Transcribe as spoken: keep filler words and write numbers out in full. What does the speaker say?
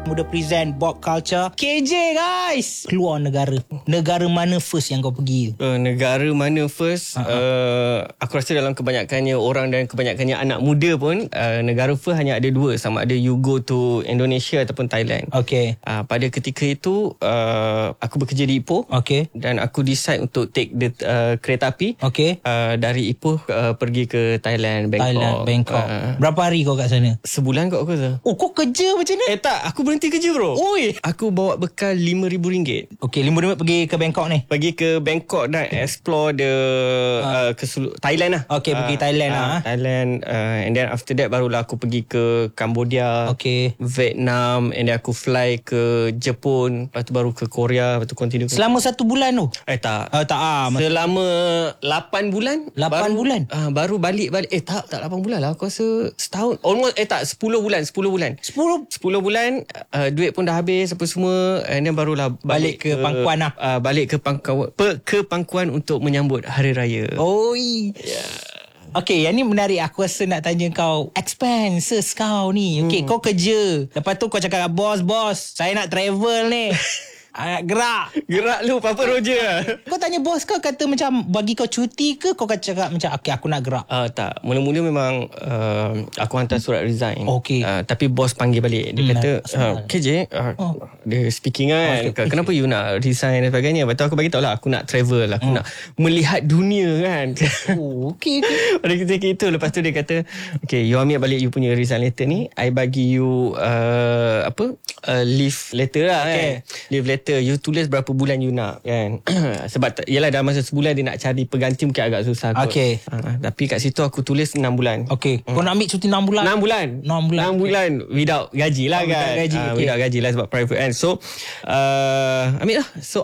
Muda present Bob Culture. K J guys, keluar negara. Negara mana first yang kau pergi? Uh, negara mana first? Uh-huh. Uh, aku rasa dalam kebanyakannya orang dan kebanyakannya anak muda pun, uh, negara first hanya ada dua. Sama ada you go to Indonesia ataupun Thailand. Okay. Uh, pada ketika itu, uh, aku bekerja di Ipoh. Okay. Dan aku decide untuk take the uh, kereta api. Okay. Uh, dari Ipoh uh, pergi ke Thailand, Bangkok. Thailand, Bangkok. Uh, Berapa hari kau kat sana? Sebulan kot aku rasa. Oh, kau kerja macam mana? Eh tak, aku berhenti kerja bro. Oi. Aku bawa bekal lima ribu ringgit. Okay, lima ribu pergi ke Bangkok ni? Pergi ke Bangkok dan explore the uh. Uh, ke selu- Thailand lah. Okay, uh, pergi Thailand uh, lah. Thailand uh, and then after that barulah aku pergi ke Cambodia, okay, Vietnam, and then aku fly ke Jepun, lepas tu baru ke Korea, lepas tu continue. Selama satu bulan tu? Eh tak. Uh, tak ah. Selama lapan bulan. lapan bulan? Uh, baru balik-balik. Eh tak, tak lapan bulan lah. Aku rasa setahun. Almost, eh tak, sepuluh bulan. sepuluh bulan. sepuluh? sepuluh bulan, uh, duit pun dah habis apa semua. And then barulah balik, balik ke, ke Pangkuan lah. Uh, balik ke Pangkuan. Pe, ke Pangkuan untuk menyambut Hari Raya. Oi. Yeah. Okay, yang ni menarik. Aku rasa nak tanya kau expenses kau ni. Okay, hmm. kau kerja. Lepas tu kau cakap, bos, bos, saya nak travel ni. Ah, gerak. Gerak lu, Papa Roger. Kau tanya bos kau, kata macam bagi kau cuti ke? Kau cakap macam, okay, aku nak gerak? Uh, tak. Mula-mula memang uh, aku hantar surat resign. Okay. Uh, tapi bos panggil balik. Dia hmm, kata, uh, K J, uh, oh. dia speaking kan. Okay. Kenapa you nak resign dan sebagainya? Lepas tu aku bagi tahu lah, aku nak travel. Aku hmm. nak melihat dunia kan. Oh, okay, okay. Pada ketika itu, lepas tu dia kata, okay, you ambil balik you punya resign letter ni. I bagi you, uh, apa, uh, leave letter lah okay. kan. Leave letter. You tulis berapa bulan you nak kan. Sebab yalah dalam masa sebulan dia nak cari pengganti mungkin agak susah kot. Okay. Uh, tapi kat situ aku tulis enam bulan. Okay. Hmm. Kau nak ambil cuti enam bulan? enam bulan. enam bulan. enam bulan okay. Without gaji lah oh, kan. Without gaji. Uh, okay. Without gaji lah sebab private kan. So uh, ambil lah. So